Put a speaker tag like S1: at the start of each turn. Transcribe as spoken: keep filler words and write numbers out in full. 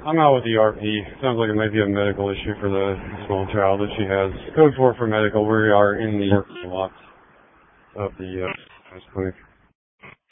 S1: I'm out with the R P. Sounds like it might be a medical issue for the small child that she has. Code four for medical. We are in the parking lot of the uh, clinic.